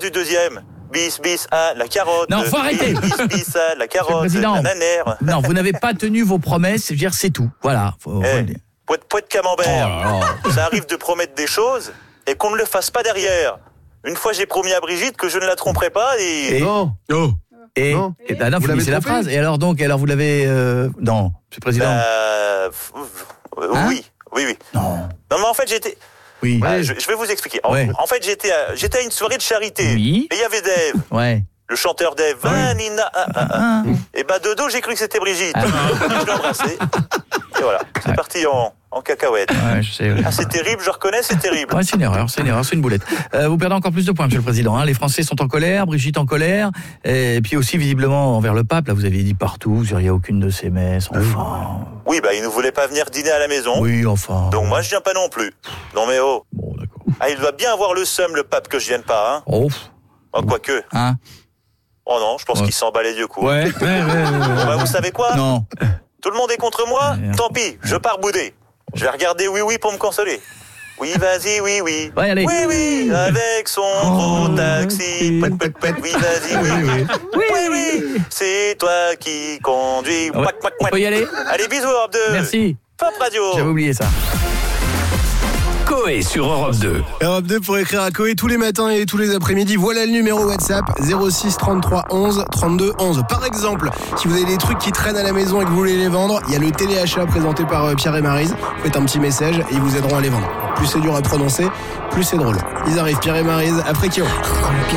du deuxième. Bis, la carotte. Non, faut arrêter. Bis, la carotte, la nanère. Non, vous n'avez pas tenu vos promesses, je veux dire, c'est tout. Voilà. Faut le dire. Poète camembert. Ça arrive de promettre des choses et qu'on ne le fasse pas derrière. Une fois, j'ai promis à Brigitte que je ne la tromperai pas et... Non. Non, Vous l'avez finissez la trompé phrase. Et alors vous l'avez... Non, Monsieur le Président. Oui. Non. Non, mais en fait, j'étais... Oui. je vais vous expliquer. Ouais. En fait, j'étais à une soirée de charité. Oui. Et il y avait Dave. Ouais. Le chanteur Dave. Vanina. Et de dos, j'ai cru que c'était Brigitte. Je l'ai embrassé. Et voilà, c'est parti en cacahuète. Ouais, je sais. Ah, c'est terrible, je reconnais, c'est terrible. Ouais, c'est une erreur, c'est une boulette. Vous perdez encore plus de points, Monsieur le Président. Hein. Les Français sont en colère, Brigitte en colère, et puis aussi visiblement envers le pape. Là, vous aviez dit partout, vous n'iriez à aucune de ces messes. Enfin. Oui, il ne voulait pas venir dîner à la maison. Oui, enfin. Donc moi, je viens pas non plus. Non mais oh. Bon, d'accord. Ah, il doit bien avoir le seum, le pape, que je vienne pas, hein. Oh. Quoique. Hein. Oh non, je pense qu'il s'en bat les yeux coups. Ouais. Vous savez quoi ? Non. Tout le monde est contre moi ? Tant pis, je pars bouder. Je vais regarder Oui pour me consoler. Oui, vas-y, oui. Ouais, allez. Oui, avec son gros taxi. Oui, vas-y, oui. C'est toi qui conduis. Ouais. On peut y aller ? Allez, bisous, Europe 2. Merci. Pop Radio. J'avais oublié ça. Coé sur Europe 2. Europe 2 pour écrire à Coé tous les matins et tous les après-midi. Voilà le numéro WhatsApp 06 33 11 32 11. Par exemple, si vous avez des trucs qui traînent à la maison et que vous voulez les vendre, il y a le téléachat présenté par Pierre et Maryse. Vous faites un petit message et ils vous aideront à les vendre. Plus c'est dur à prononcer, plus c'est drôle. Ils arrivent, Pierre et Maryse, après Kyo.